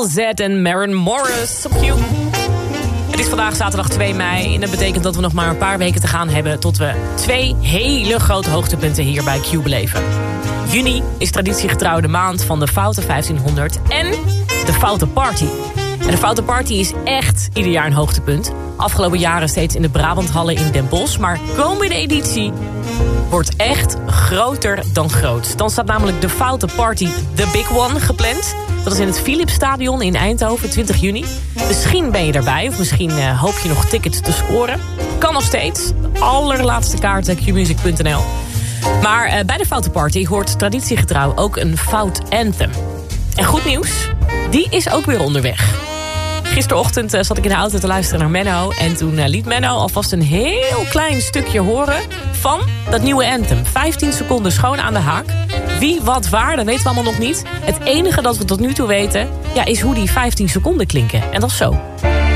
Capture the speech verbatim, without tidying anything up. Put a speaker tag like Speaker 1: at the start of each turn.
Speaker 1: L Z en Maren Morris op Q. Het is vandaag zaterdag twee mei en dat betekent dat we nog maar een paar weken te gaan hebben... tot we twee hele grote hoogtepunten hier bij Q beleven. Juni is traditiegetrouw de maand van de Foute vijftienhonderd en de Foute Party. En de Foute Party is echt ieder jaar een hoogtepunt. Afgelopen jaren steeds in de Brabanthallen in Den Bosch. Maar komende editie wordt echt groter dan groot. Dan staat namelijk de Foute Party The Big One gepland. Dat is in het Philipsstadion in Eindhoven, twintig juni. Misschien ben je erbij of misschien uh, hoop je nog tickets te scoren. Kan nog steeds. De allerlaatste kaarten, q music punt n l. Maar uh, bij de Foute Party hoort traditiegetrouw ook een fout anthem. En goed nieuws, die is ook weer onderweg. Gisterochtend uh, zat ik in de auto te luisteren naar Menno... en toen uh, liet Menno alvast een heel klein stukje horen van dat nieuwe anthem. vijftien seconden schoon aan de haak. Wie, wat, waar, dat weten we allemaal nog niet. Het enige dat we tot nu toe weten, ja, is hoe die vijftien seconden klinken. En dat is zo.